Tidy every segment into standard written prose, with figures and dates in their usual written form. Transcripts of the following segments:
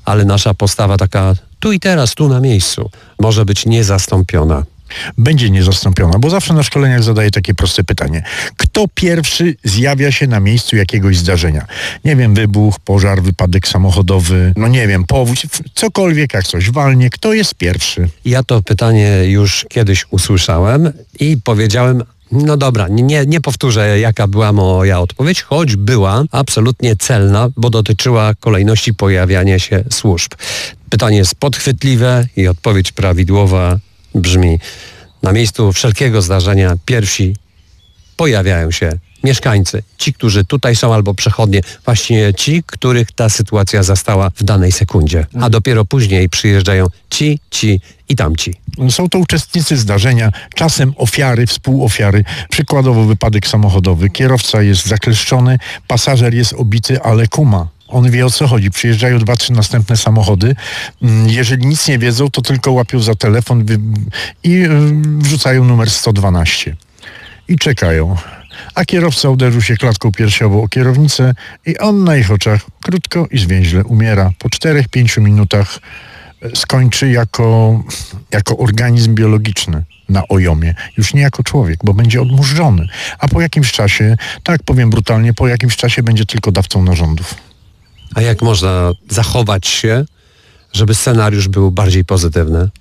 ale nasza postawa taka tu i teraz, tu na miejscu może być niezastąpiona. Będzie niezastąpiona, bo zawsze na szkoleniach zadaję takie proste pytanie. Kto pierwszy zjawia się na miejscu jakiegoś zdarzenia? Nie wiem, wybuch, pożar, wypadek samochodowy, no nie wiem, powódź, cokolwiek, jak coś walnie. Kto jest pierwszy? Ja to pytanie już kiedyś usłyszałem i powiedziałem, no dobra, nie powtórzę, jaka była moja odpowiedź, choć była absolutnie celna, bo dotyczyła kolejności pojawiania się służb. Pytanie jest podchwytliwe i odpowiedź prawidłowa brzmi: na miejscu wszelkiego zdarzenia pierwsi pojawiają się mieszkańcy. Ci, którzy tutaj są albo przechodnie, właśnie ci, których ta sytuacja zastała w danej sekundzie. A dopiero później przyjeżdżają ci i tamci. Są to uczestnicy zdarzenia, czasem ofiary, współofiary. Przykładowo wypadek samochodowy. Kierowca jest zakleszczony, pasażer jest obity, ale kuma. On wie, o co chodzi. Przyjeżdżają 2-3 następne samochody. Jeżeli nic nie wiedzą, to tylko łapią za telefon i wrzucają numer 112. I czekają. A kierowca uderzył się klatką piersiową o kierownicę i on na ich oczach krótko i zwięźle umiera. Po 4-5 minutach skończy jako organizm biologiczny na ojomie. Już nie jako człowiek, bo będzie odmurzony. A po jakimś czasie, tak powiem brutalnie, po jakimś czasie będzie tylko dawcą narządów. A jak można zachować się, żeby scenariusz był bardziej pozytywny?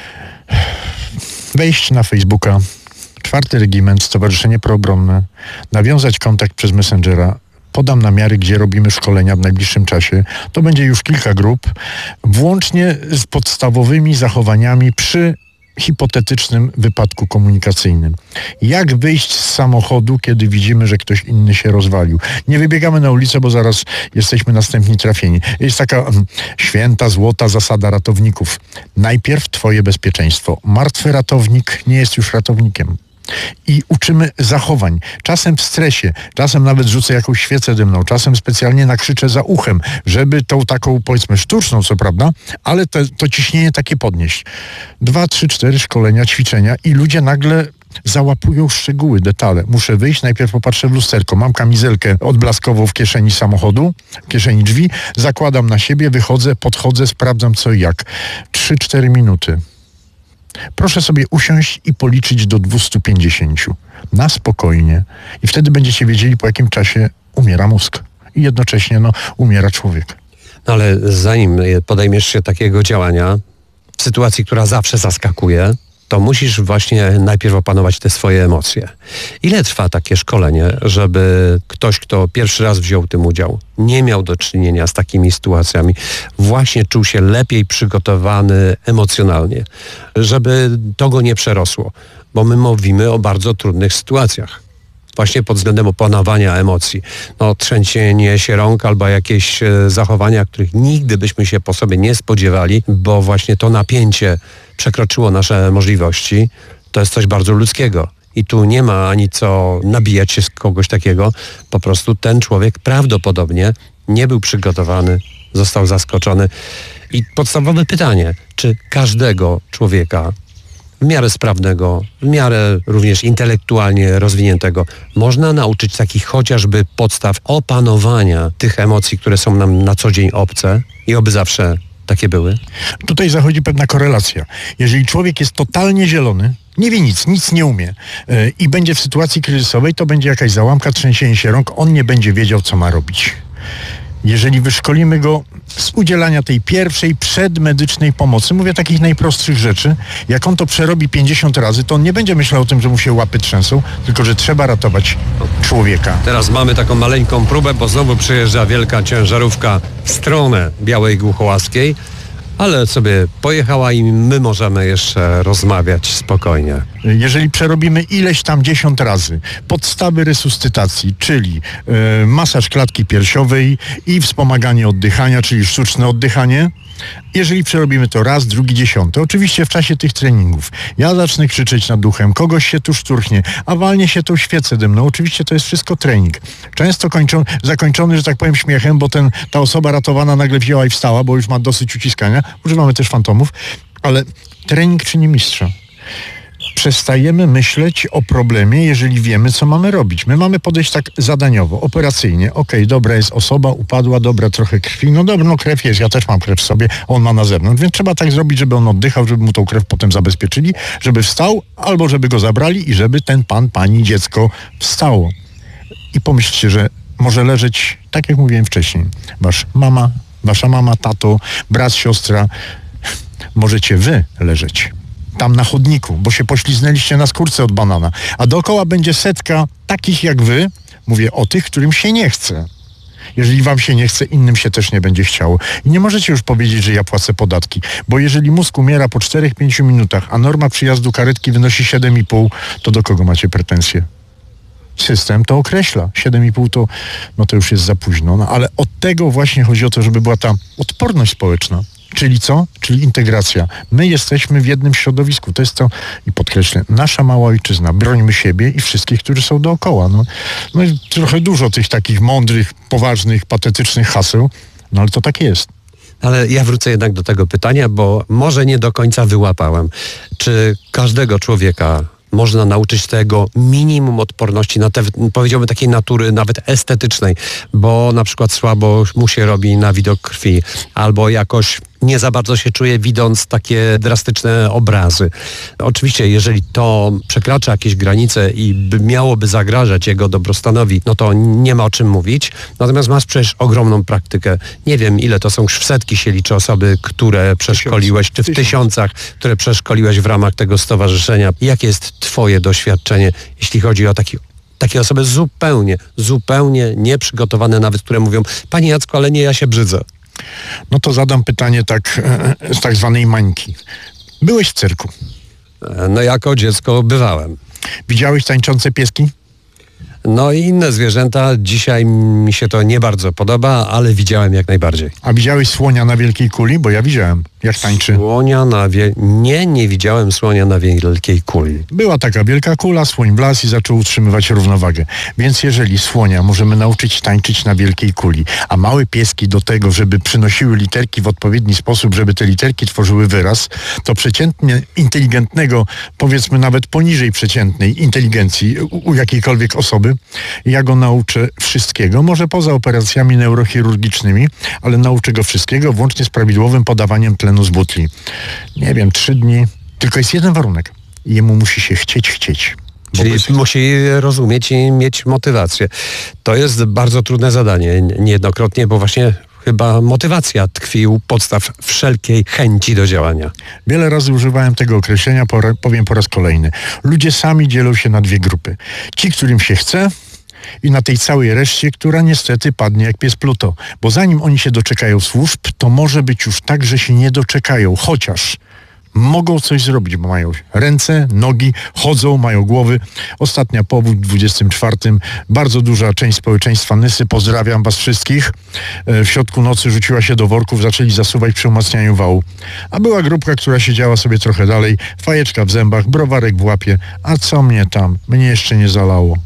Wejść na Facebooka, 4. Regiment, Stowarzyszenie Proobronne, nawiązać kontakt przez Messengera. Podam namiary, gdzie robimy szkolenia w najbliższym czasie. To będzie już kilka grup, włącznie z podstawowymi zachowaniami przy hipotetycznym wypadku komunikacyjnym. Jak wyjść z samochodu, kiedy widzimy, że ktoś inny się rozwalił? Nie wybiegamy na ulicę, bo zaraz jesteśmy następni trafieni. Jest taka święta, złota zasada ratowników. Najpierw twoje bezpieczeństwo. Martwy ratownik nie jest już ratownikiem. I uczymy zachowań. Czasem w stresie, czasem nawet rzucę jakąś świecę dymną, czasem specjalnie nakrzyczę za uchem, żeby tą taką, powiedzmy, sztuczną, co prawda, ale to ciśnienie takie podnieść. 2, 3, 4 szkolenia, ćwiczenia i ludzie nagle załapują szczegóły, detale. Muszę wyjść, najpierw popatrzę w lusterko. Mam kamizelkę odblaskową w kieszeni samochodu, w kieszeni drzwi, zakładam na siebie, wychodzę, podchodzę, sprawdzam co i jak. 3-4 minuty. Proszę sobie usiąść i policzyć do 250. Na spokojnie. I wtedy będziecie wiedzieli, po jakim czasie umiera mózg. I jednocześnie umiera człowiek. No ale zanim podejmiesz się takiego działania, w sytuacji, która zawsze zaskakuje, to musisz właśnie najpierw opanować te swoje emocje. Ile trwa takie szkolenie, żeby ktoś, kto pierwszy raz wziął w tym udział, nie miał do czynienia z takimi sytuacjami, właśnie czuł się lepiej przygotowany emocjonalnie, żeby to go nie przerosło, bo my mówimy o bardzo trudnych sytuacjach. Właśnie pod względem opanowania emocji. Trzęsienie się rąk albo jakieś zachowania, których nigdy byśmy się po sobie nie spodziewali, bo właśnie to napięcie przekroczyło nasze możliwości. To jest coś bardzo ludzkiego. I tu nie ma ani co nabijać się z kogoś takiego. Po prostu ten człowiek prawdopodobnie nie był przygotowany, został zaskoczony. I podstawowe pytanie, czy każdego człowieka w miarę sprawnego, w miarę również intelektualnie rozwiniętego, można nauczyć takich chociażby podstaw opanowania tych emocji, które są nam na co dzień obce i oby zawsze takie były? Tutaj zachodzi pewna korelacja. Jeżeli człowiek jest totalnie zielony, nie wie nic nie umie i będzie w sytuacji kryzysowej, to będzie jakaś załamka, trzęsienie się rąk, on nie będzie wiedział, co ma robić. Jeżeli wyszkolimy go z udzielania tej pierwszej przedmedycznej pomocy, mówię takich najprostszych rzeczy, jak on to przerobi 50 razy, to on nie będzie myślał o tym, że mu się łapy trzęsą, tylko że trzeba ratować człowieka. Teraz mamy taką maleńką próbę, bo znowu przyjeżdża wielka ciężarówka w stronę Białej Głuchołaskiej, ale sobie pojechała i my możemy jeszcze rozmawiać spokojnie. Jeżeli przerobimy ileś tam 10 razy podstawy resuscytacji, czyli masaż klatki piersiowej i wspomaganie oddychania, czyli sztuczne oddychanie, jeżeli przerobimy to raz, drugi, 10, oczywiście w czasie tych treningów, ja zacznę krzyczeć nad duchem, kogoś się tu szturchnie, a walnie się tą świecę dymną, oczywiście to jest wszystko trening. Często zakończony, że tak powiem, śmiechem, bo ta osoba ratowana nagle wzięła i wstała, bo już ma dosyć uciskania. Używamy też fantomów, ale trening czyni mistrza. przestajemy myśleć o problemie, jeżeli wiemy, co mamy robić. My mamy podejść tak zadaniowo, operacyjnie. Okej, dobra, jest osoba, upadła, dobra, trochę krwi. No dobra, no krew jest, ja też mam krew w sobie, on ma na zewnątrz, więc trzeba tak zrobić, żeby on oddychał, żeby mu tą krew potem zabezpieczyli, żeby wstał, albo żeby go zabrali i żeby ten pan, pani, dziecko wstało. I pomyślcie, że może leżeć, tak jak mówiłem wcześniej, wasza mama, tato, brat, siostra, możecie wy leżeć tam na chodniku, bo się pośliznęliście na skórce od banana, a dookoła będzie setka takich jak wy, mówię o tych, którym się nie chce. Jeżeli wam się nie chce, innym się też nie będzie chciało. I nie możecie już powiedzieć, że ja płacę podatki, bo jeżeli mózg umiera po 4-5 minutach, a norma przyjazdu karetki wynosi 7,5, to do kogo macie pretensje? System to określa. 7,5 to już jest za późno. No, ale od tego właśnie chodzi o to, żeby była ta odporność społeczna. Czyli co? Czyli integracja. My jesteśmy w jednym środowisku. To jest to, i podkreślę, nasza mała ojczyzna. Brońmy siebie i wszystkich, którzy są dookoła. No i trochę dużo tych takich mądrych, poważnych, patetycznych haseł, no ale to tak jest. Ale ja wrócę jednak do tego pytania, bo może nie do końca wyłapałem. Czy każdego człowieka można nauczyć tego minimum odporności na te, powiedziałbym, takiej natury nawet estetycznej, bo na przykład słabo mu się robi na widok krwi, albo jakoś nie za bardzo się czuje, widząc takie drastyczne obrazy. Oczywiście, jeżeli to przekracza jakieś granice i miałoby zagrażać jego dobrostanowi, no to nie ma o czym mówić. Natomiast masz przecież ogromną praktykę. Nie wiem, ile to są, już w setki się liczy osoby, które przeszkoliłeś, czy w tysiącach, które przeszkoliłeś w ramach tego stowarzyszenia. Jakie jest twoje doświadczenie, jeśli chodzi o takie osoby zupełnie nieprzygotowane nawet, które mówią: panie Jacku, ale nie, ja się brzydzę. No to zadam pytanie tak z tak zwanej mańki. Byłeś w cyrku? No jako dziecko bywałem. Widziałeś tańczące pieski? No i inne zwierzęta. Dzisiaj mi się to nie bardzo podoba, ale widziałem jak najbardziej. A widziałeś słonia na wielkiej kuli? Bo ja widziałem, jak tańczy. Nie widziałem słonia na wielkiej kuli. Była taka wielka kula, słoń wlazł i zaczął utrzymywać równowagę. Więc jeżeli słonia możemy nauczyć tańczyć na wielkiej kuli, a małe pieski do tego, żeby przynosiły literki w odpowiedni sposób, żeby te literki tworzyły wyraz, to przeciętnie inteligentnego, powiedzmy nawet poniżej przeciętnej inteligencji u jakiejkolwiek osoby, ja go nauczę wszystkiego, może poza operacjami neurochirurgicznymi, ale nauczę go wszystkiego, włącznie z prawidłowym podawaniem tlenu z butli. Nie wiem, 3 dni. Tylko jest jeden warunek. Jemu musi się chcieć. Czyli musi rozumieć i mieć motywację. To jest bardzo trudne zadanie niejednokrotnie, bo właśnie chyba motywacja tkwi u podstaw wszelkiej chęci do działania. Wiele razy używałem tego określenia, powiem po raz kolejny. Ludzie sami dzielą się na 2 grupy. Ci, którym się chce, i na tej całej reszcie, która niestety padnie jak pies Pluto. Bo zanim oni się doczekają służb, to może być już tak, że się nie doczekają. Chociaż mogą coś zrobić, bo mają ręce, nogi, chodzą, mają głowy. Ostatnia powódź w 24. Bardzo duża część społeczeństwa Nysy, pozdrawiam was wszystkich, w środku nocy rzuciła się do worków, zaczęli zasuwać przy umacnianiu wału. A była grupka, która siedziała sobie trochę dalej, fajeczka w zębach, browarek w łapie. A co mnie tam? Mnie jeszcze nie zalało.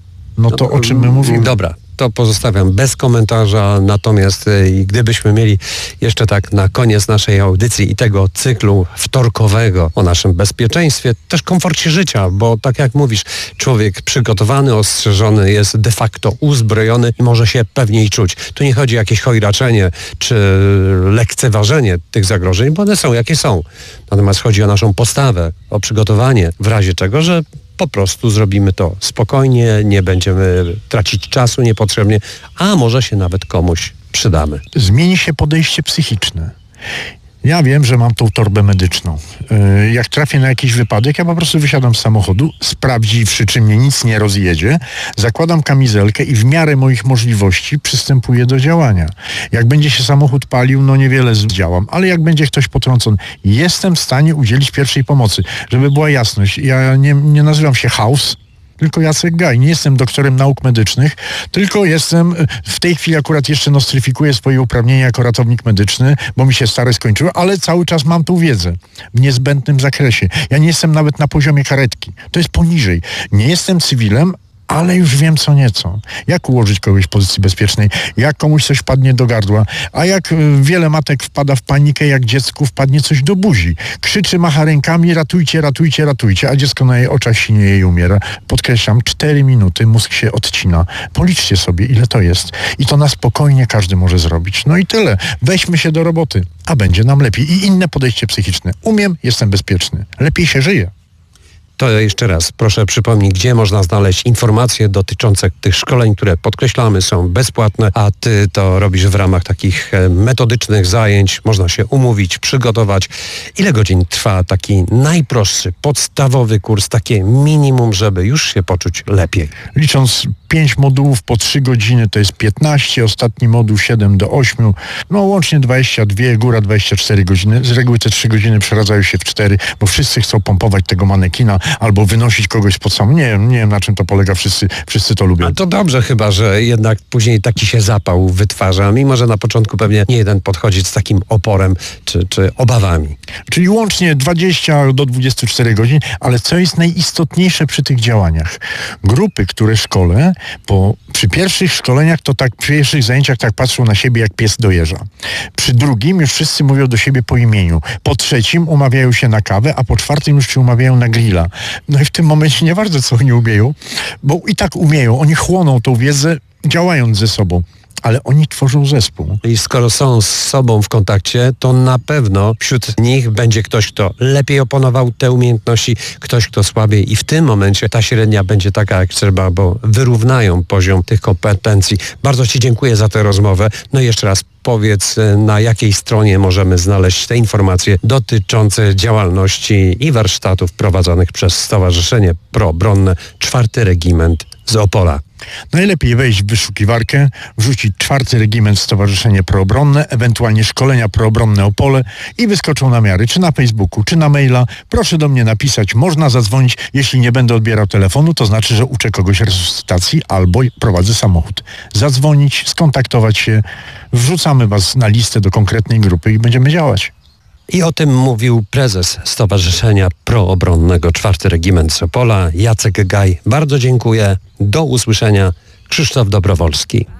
No to o czym my mówimy? Dobra, to pozostawiam bez komentarza, natomiast gdybyśmy mieli jeszcze tak na koniec naszej audycji i tego cyklu wtorkowego o naszym bezpieczeństwie, też komforcie życia, bo tak jak mówisz, człowiek przygotowany, ostrzeżony jest de facto uzbrojony i może się pewniej czuć. Tu nie chodzi o jakieś chojraczenie czy lekceważenie tych zagrożeń, bo one są jakie są. Natomiast chodzi o naszą postawę, o przygotowanie w razie czego, że po prostu zrobimy to spokojnie, nie będziemy tracić czasu niepotrzebnie, a może się nawet komuś przydamy. Zmieni się podejście psychiczne. Ja wiem, że mam tą torbę medyczną. Jak trafię na jakiś wypadek, ja po prostu wysiadam z samochodu, sprawdziwszy, czy mnie nic nie rozjedzie, zakładam kamizelkę i w miarę moich możliwości przystępuję do działania. Jak będzie się samochód palił, no niewiele zdziałam, ale jak będzie ktoś potrącony, jestem w stanie udzielić pierwszej pomocy. Żeby była jasność, ja nie nazywam się House, tylko Jacek Gaj. Nie jestem doktorem nauk medycznych, tylko jestem, w tej chwili akurat jeszcze nostryfikuję swoje uprawnienia jako ratownik medyczny, bo mi się stare skończyły, ale cały czas mam tą wiedzę w niezbędnym zakresie. Ja nie jestem nawet na poziomie karetki. To jest poniżej. Nie jestem cywilem, ale już wiem co nieco. Jak ułożyć kogoś w pozycji bezpiecznej, jak komuś coś wpadnie do gardła, a jak wiele matek wpada w panikę, jak dziecku wpadnie coś do buzi. Krzyczy, macha rękami, ratujcie, ratujcie, ratujcie, a dziecko na jej oczach sinieje i umiera. Podkreślam, 4 minuty, mózg się odcina. Policzcie sobie, ile to jest. I to na spokojnie każdy może zrobić. No i tyle. Weźmy się do roboty, a będzie nam lepiej. I inne podejście psychiczne. Umiem, jestem bezpieczny. Lepiej się żyje. To jeszcze raz proszę przypomnij, gdzie można znaleźć informacje dotyczące tych szkoleń, które podkreślamy są bezpłatne, a ty to robisz w ramach takich metodycznych zajęć. Można się umówić, przygotować. Ile godzin trwa taki najprostszy, podstawowy kurs, takie minimum, żeby już się poczuć lepiej? Licząc 5 modułów po 3 godziny to jest 15, ostatni moduł 7 do 8, no łącznie 22, góra 24 godziny. Z reguły te 3 godziny przeradzają się w 4, bo wszyscy chcą pompować tego manekina albo wynosić kogoś spod samochodu. Nie wiem na czym to polega, wszyscy to lubią. A to dobrze chyba, że jednak później taki się zapał wytwarza, mimo że na początku pewnie nie jeden podchodzi z takim oporem czy obawami. Czyli łącznie 20 do 24 godzin, ale co jest najistotniejsze przy tych działaniach? Grupy, które szkolę, przy pierwszych szkoleniach to tak, przy pierwszych zajęciach tak patrzą na siebie jak pies do jeża. Przy drugim już wszyscy mówią do siebie po imieniu. Po trzecim umawiają się na kawę, a po czwartym już się umawiają na grilla. No i w tym momencie nie bardzo co oni umieją, bo i tak umieją. Oni chłoną tą wiedzę, działając ze sobą. Ale oni tworzą zespół. I skoro są z sobą w kontakcie, to na pewno wśród nich będzie ktoś, kto lepiej oponował te umiejętności, ktoś, kto słabiej i w tym momencie ta średnia będzie taka jak trzeba, bo wyrównają poziom tych kompetencji. Bardzo Ci dziękuję za tę rozmowę. No i jeszcze raz powiedz, na jakiej stronie możemy znaleźć te informacje dotyczące działalności i warsztatów prowadzonych przez Stowarzyszenie Proobronne 4 Regiment z Opola. Najlepiej wejść w wyszukiwarkę, wrzucić 4 Regiment Stowarzyszenie Proobronne, ewentualnie szkolenia proobronne Opole i wyskoczą namiary, czy na Facebooku, czy na maila. Proszę do mnie napisać, można zadzwonić. Jeśli nie będę odbierał telefonu, to znaczy, że uczę kogoś resuscytacji albo prowadzę samochód. Zadzwonić, skontaktować się, wrzucamy Was na listę do konkretnej grupy i będziemy działać. I o tym mówił prezes Stowarzyszenia Proobronnego 4 Regiment z Opola, Jacek Gaj. Bardzo dziękuję. Do usłyszenia. Krzysztof Dobrowolski.